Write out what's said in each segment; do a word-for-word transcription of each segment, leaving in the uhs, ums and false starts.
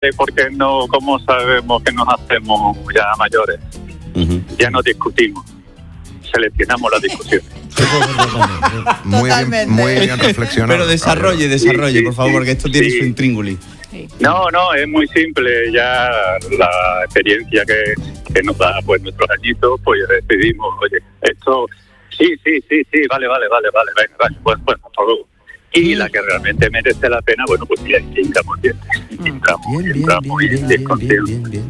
porque no, ¿cómo sabemos que nos hacemos ya mayores? Uh-huh. Ya no discutimos, seleccionamos las discusiones. Muy bien, muy bien reflexionado. Pero desarrolle, desarrolle, sí, sí, por favor, sí, porque esto tiene sí. su intríngulis. No, no, es muy simple. Ya la experiencia que, que nos da pues nuestros añitos, pues decidimos, oye, esto, sí, sí, sí, sí, vale, vale, vale, vale, venga, vale, pues, pues, hasta luego. Y la que realmente merece la pena, bueno, pues ya hincamos bien, hincamos, hincamos y es consciente.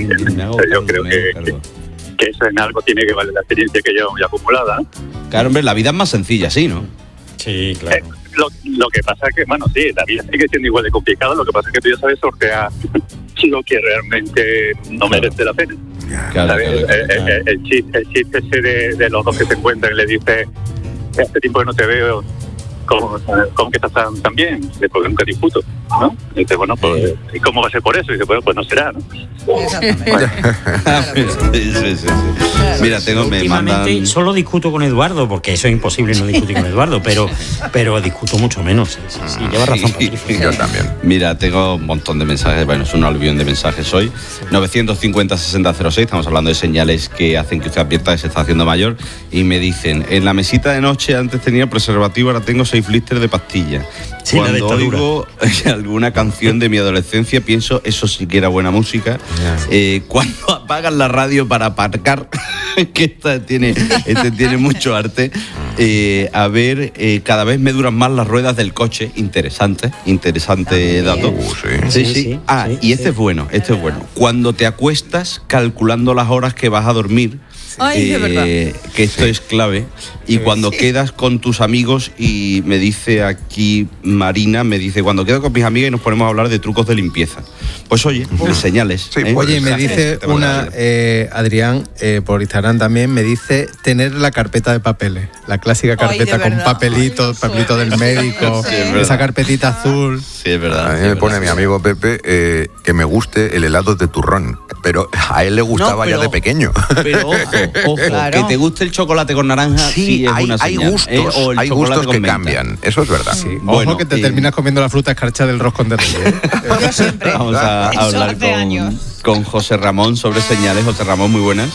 Yo creo que, que, que eso en algo tiene que valer la experiencia que llevamos ya acumulada. Claro, hombre, la vida es más sencilla, ¿sí, no? Sí, claro. Eh, lo, lo que pasa es que, bueno, sí, la vida sigue siendo igual de complicada, lo que pasa es que tú ya sabes sortear lo que realmente no claro. merece la pena. Claro, claro, el, claro, el, claro. El, el, chiste, el chiste ese de, de los dos que se encuentran y le dice, hace tiempo que no te veo, ¿cómo, cómo que estás tan, tan bien? Porque nunca discuto, ¿no? Y dice, bueno, pues, ¿y cómo va a ser por eso? Y dice, bueno, pues no será, ¿no? Exactamente. Claro, sí, sí, sí, sí. Claro. Mira, tengo, me últimamente mandan... solo discuto con Eduardo, porque eso es imposible no discutir con Eduardo, pero, pero discuto mucho menos. Sí, sí, sí, lleva razón, Patricio. Yo también. Mira, tengo un montón de mensajes, bueno, es un aluvión de mensajes hoy. Sí. novecientos cincuenta, sesenta cero seis, estamos hablando de señales que hacen que usted advierta que se está haciendo mayor. Y me dicen, en la mesita de noche antes tenía preservativo, ahora tengo seis blisters de pastillas. Sí, cuando oigo alguna canción de mi adolescencia pienso eso sí que era buena música. Yeah. Eh, cuando apagan la radio para aparcar, que esta tiene, este tiene mucho arte. Eh, a ver, eh, cada vez me duran más las ruedas del coche. Interesante, interesante dato. Uh, sí. Sí, sí, sí. Ah, sí, y este sí. es bueno, este es bueno. Cuando te acuestas calculando las horas que vas a dormir. Ay, eh, de verdad. Que esto es clave. Y sí, cuando sí. quedas con tus amigos, y me dice aquí Marina, me dice, cuando quedo con mis amigas y nos ponemos a hablar de trucos de limpieza. Pues oye, uh-huh. señales. Sí, ¿eh? Oye, me dice una, eh, Adrián, eh, por Instagram también, me dice tener la carpeta de papeles. La clásica carpeta Ay, con verdad. papelitos, Ay, papelito del médico, sí, esa carpetita azul. Sí, es verdad. A mí sí, me verdad, pone sí, mi amigo Pepe eh, que me guste el helado de turrón. Pero a él le gustaba no, pero, ya de pequeño. Pero ojo, ojo claro. que te guste el chocolate con naranja, sí, sí es hay, una hay señal, gustos, ¿eh? O el hay gustos que menta. cambian, eso es verdad. Sí. Bueno, ojo que te eh, terminas comiendo la fruta escarcha del roscón de Reyes. Yo siempre. Vamos a hablar con, con José Ramón sobre señales. José Ramón, muy buenas.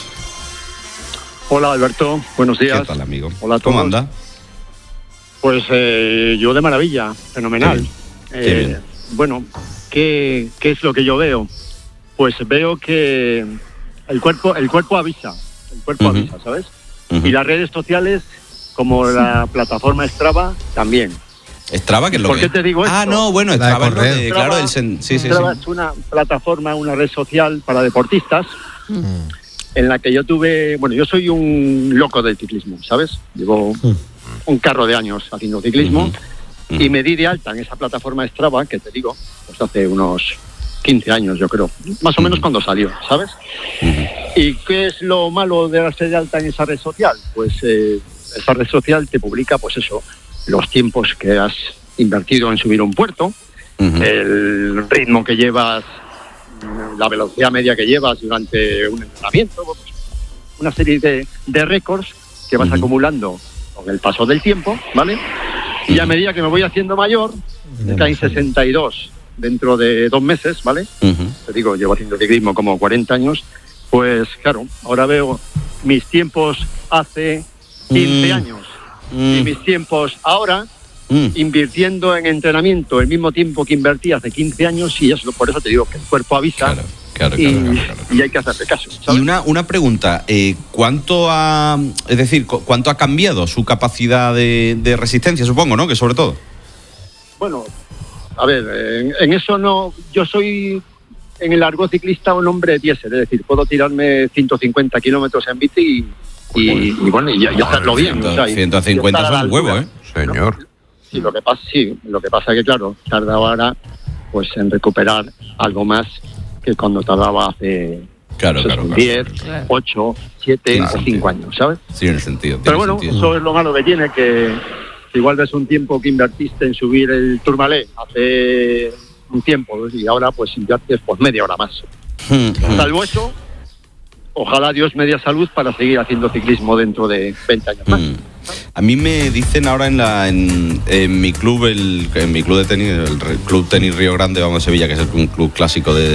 Hola, Alberto, buenos días. ¿Qué tal, amigo? Hola a todos. ¿Cómo anda? Pues eh, yo de maravilla, fenomenal. Qué bien. Eh, Qué bien. Bueno, ¿qué, ¿qué es lo que yo veo? Pues veo que el cuerpo el cuerpo avisa, el cuerpo uh-huh. avisa, ¿sabes? Uh-huh. Y las redes sociales, como la plataforma Strava, también. ¿Strava qué es lo ¿Por que qué te digo esto? Ah, no, bueno, Strava, Strava, de, claro, el sen- sí, sí, Strava sí. es una plataforma, una red social para deportistas, uh-huh. en la que yo tuve, bueno, yo soy un loco del ciclismo, ¿sabes? Llevo uh-huh. un carro de años haciendo ciclismo, uh-huh. y me di de alta en esa plataforma Strava, que te digo, pues hace unos quince años, yo creo, más o menos uh-huh. cuando salió, ¿sabes? Uh-huh. ¿Y qué es lo malo de darse de alta en esa red social? Pues eh, esa red social te publica, pues eso, los tiempos que has invertido en subir un puerto, uh-huh. el ritmo que llevas, la velocidad media que llevas durante un entrenamiento, pues una serie de, de récords que vas uh-huh. acumulando con el paso del tiempo, ¿vale? Y a medida que me voy haciendo mayor, me caen sesenta y dos dentro de dos meses, ¿vale? Uh-huh. Te digo, llevo haciendo ciclismo como cuarenta años, pues claro, ahora veo mis tiempos hace quince mm. años mm. y mis tiempos ahora, mm. invirtiendo en entrenamiento el mismo tiempo que invertí hace quince años, y eso, por eso te digo que el cuerpo avisa. Claro. Claro, y, claro, claro, claro. y hay que hacerle caso, ¿sabes? Y una, una pregunta, eh, ¿cuánto ha, es decir, cuánto ha cambiado su capacidad de, de resistencia, supongo, ¿no? Que sobre todo. Bueno, a ver, en, en eso no, yo soy en el argot ciclista un hombre diésel, es decir, puedo tirarme ciento cincuenta kilómetros en bici y, y, y bueno, y, y hacerlo bien. ciento, o sea, ciento cincuenta son un huevo, ¿eh? Señor. No, sí, lo que pasa, sí, lo que pasa es que, claro, tarda ahora pues en recuperar algo más que cuando tardaba hace claro, pues, claro, diez, claro. ocho, siete o cinco años, ¿sabes? Sí, en el sentido. Pero bueno, sentido. Eso es lo malo que tiene, que igual ves un tiempo que invertiste en subir el Tourmalet hace un tiempo y ahora pues inviertes pues media hora más. Hmm. Salvo eso, ojalá Dios me dé salud para seguir haciendo ciclismo dentro de veinte años más. Mm. A mí me dicen ahora en la en, en mi club, el, en mi club de tenis, el Club Tenis Río Grande, vamos a Sevilla, que es un club clásico de